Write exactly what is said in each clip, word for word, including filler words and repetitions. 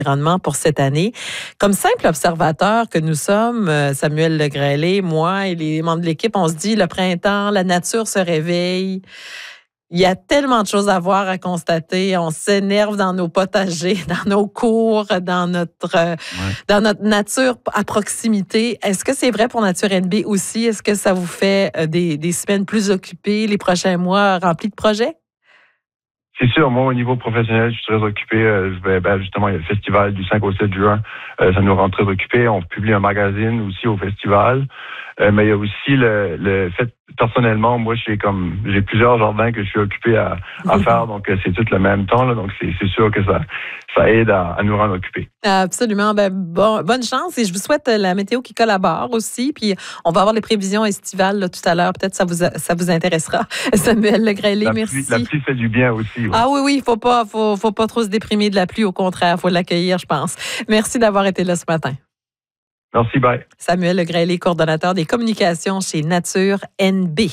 l'environnement pour cette année. Comme simple observateur que nous sommes, Samuel Legrellet, moi et les membres de l'équipe, on se dit le printemps, la nature se réveille. Il y a tellement de choses à voir, à constater. On s'énerve dans nos potagers, dans nos cours, dans notre, ouais. dans notre nature à proximité. Est-ce que c'est vrai pour Nature N B aussi? Est-ce que ça vous fait des, des semaines plus occupées, les prochains mois remplis de projets? C'est sûr, moi, au niveau professionnel, je suis très occupé. Euh, je vais, ben, justement, il y a le festival du cinq au sept juin. Euh, ça nous rend très occupés. On publie un magazine aussi au festival. Euh, mais il y a aussi le, le fait, personnellement, moi, j'ai comme j'ai plusieurs jardins que je suis occupé à, à faire, donc c'est tout le même temps. Là, donc c'est, c'est sûr que ça, ça aide à, à nous rendre occupés. Absolument. Ben, bon, bonne chance et je vous souhaite la météo qui collabore aussi. Puis on va avoir les prévisions estivales là, tout à l'heure. Peut-être ça vous ça vous intéressera. Samuel Legrellet, la merci. Pluie, la pluie fait du bien aussi. Ouais. Ah oui, oui, il faut pas, faut, faut pas trop se déprimer de la pluie. Au contraire, faut l'accueillir, je pense. Merci d'avoir été là ce matin. Merci, bye. Samuel Legrellet, coordonnateur des communications chez Nature N B.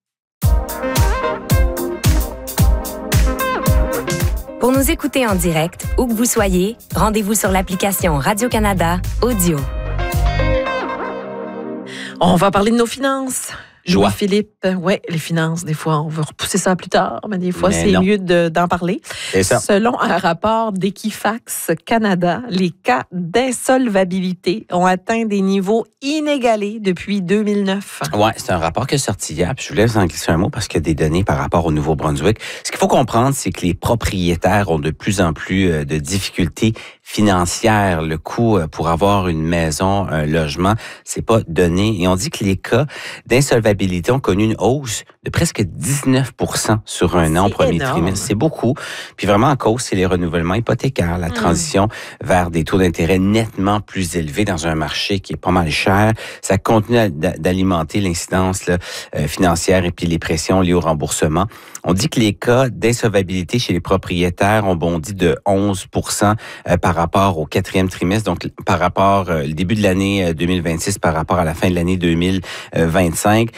Pour nous écouter en direct, où que vous soyez, rendez-vous sur l'application Radio-Canada Audio. On va parler de nos finances. Joie. Philippe, oui, les finances, des fois, on veut repousser ça plus tard, mais des fois, mais c'est non. mieux de, d'en parler. C'est ça. Selon un rapport d'Equifax Canada, les cas d'insolvabilité ont atteint des niveaux inégalés depuis deux mille neuf. Oui, c'est un rapport qui est sorti hier. Puis je voulais vous en glisser un mot parce qu'il y a des données par rapport au Nouveau-Brunswick. Ce qu'il faut comprendre, c'est que les propriétaires ont de plus en plus de difficultés financières. Le coût pour avoir une maison, un logement, c'est pas donné. Et on dit que les cas d'insolvabilité ont connu une hausse de presque dix-neuf pour cent sur un an au premier trimestre. C'est beaucoup. Puis vraiment, en cause, c'est les renouvellements hypothécaires, la transition mmh. vers des taux d'intérêt nettement plus élevés dans un marché qui est pas mal cher. Ça continue d'alimenter l'incidence là, euh, financière et puis les pressions liées au remboursement. On dit que les cas d'insolvabilité chez les propriétaires ont bondi de onze pour cent euh, par rapport au quatrième trimestre, donc par rapport euh, le début de l'année deux mille vingt-six par rapport à la fin de l'année deux mille vingt-cinq.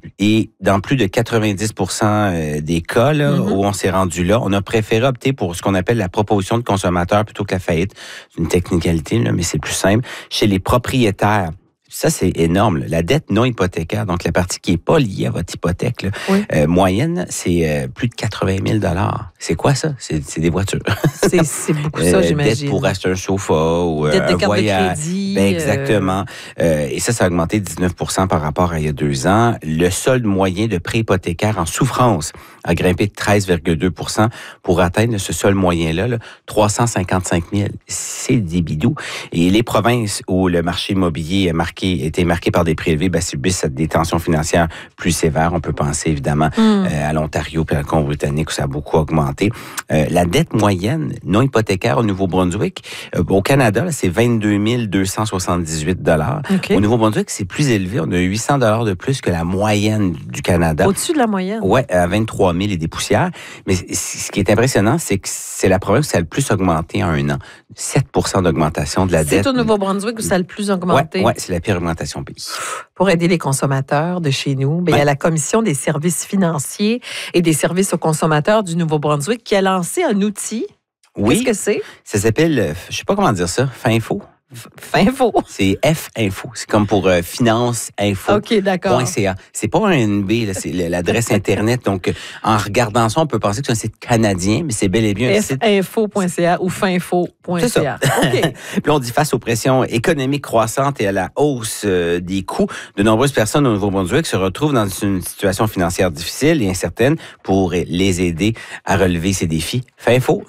Et dans plus de quatre-vingt-dix pour cent des cas là, mm-hmm. où on s'est rendu là, on a préféré opter pour ce qu'on appelle la proposition de consommateur plutôt que la faillite. C'est une technicalité, là, mais c'est plus simple. Chez les propriétaires, ça, c'est énorme. Là. La dette non hypothécaire, donc la partie qui n'est pas liée à votre hypothèque, là, oui. euh, moyenne, c'est euh, plus de quatre-vingt mille dollars. C'est quoi ça? C'est, c'est des voitures. C'est, c'est beaucoup ça, euh, j'imagine. Dette pour acheter un sofa ou dette un de carte voyage. De crédit. Ben, exactement. Euh... Euh, et ça, ça a augmenté de dix-neuf pour cent par rapport à il y a deux ans. Le solde moyen de prêt hypothécaire en souffrance a grimpé de treize virgule deux pour cent pour atteindre ce solde moyen-là, là, trois cent cinquante-cinq mille. C'est des bidous. Et les provinces où le marché immobilier est marqué était marqué par des prix élevés, ben, subissent cette détention financière plus sévère. On peut penser évidemment mm. euh, à l'Ontario et à la Colombie-Britannique où ça a beaucoup augmenté. Euh, la dette moyenne non hypothécaire au Nouveau-Brunswick, euh, au Canada, là, c'est vingt-deux mille deux cent soixante-dix-huit dollars. Okay. Au Nouveau-Brunswick, c'est plus élevé. On a huit cents dollars de plus que la moyenne du Canada. Au-dessus de la moyenne? Oui, à vingt-trois mille et des poussières. Mais ce qui est impressionnant, c'est que c'est la province où ça a le plus augmenté en un an. sept pour cent d'augmentation de la c'est dette. C'est au Nouveau-Brunswick où ça a le plus augmenté? Oui, ouais, c'est la pire augmentation au pays. Pour aider les consommateurs de chez nous, bien, ouais. il y a la Commission des services financiers et des services aux consommateurs du Nouveau-Brunswick qui a lancé un outil. Oui. Qu'est-ce que c'est? Ça s'appelle, je ne sais pas comment dire ça, Finfo. Finfo. C'est F-Info. C'est comme pour euh, finance info. OK, d'accord. .ca. C'est pas un N B, là, c'est l'adresse Internet. Donc, euh, en regardant ça, on peut penser que c'est un site canadien, mais c'est bel et bien un site... F-info point c a ou finfo point c a. OK. Puis on dit face aux pressions économiques croissantes et à la hausse euh, des coûts, de nombreuses personnes au Nouveau-Brunswick se retrouvent dans une situation financière difficile et incertaine. Pour les aider à relever ces défis, Finfo.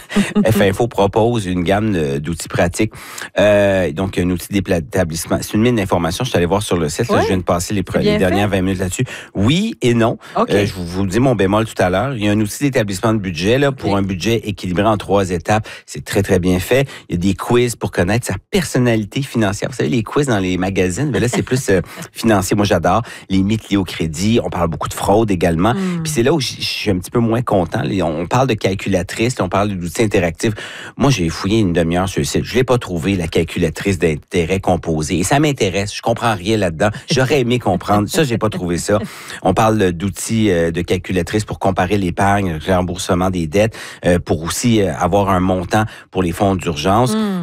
Finfo propose une gamme d'outils pratiques. Euh, Euh, donc, un outil d'établissement. C'est une mine d'information. Je suis allé voir sur le site. Ouais. Là, je viens de passer les, pre- les dernières vingt minutes là-dessus. Oui et non. Okay. Euh, je vous dis mon bémol tout à l'heure. Il y a un outil d'établissement de budget là, pour okay. un budget équilibré en trois étapes. C'est très, très bien fait. Il y a des quiz pour connaître sa personnalité financière. Vous savez, les quiz dans les magazines, mais là, c'est plus euh, financier. Moi, j'adore. Les mythes liés au crédit. On parle beaucoup de fraude également. Mm. Puis c'est là où je suis un petit peu moins content. On parle de calculatrice, on parle d'outils interactifs. Moi, j'ai fouillé une demi-heure sur le site. Je l'ai pas trouvé, la calculatrice d'intérêt composé. Et ça m'intéresse. Je comprends rien là-dedans. J'aurais aimé comprendre. Ça, j'ai pas trouvé ça. On parle d'outils de calculatrice pour comparer l'épargne, le remboursement des dettes, pour aussi avoir un montant pour les fonds d'urgence. Mm.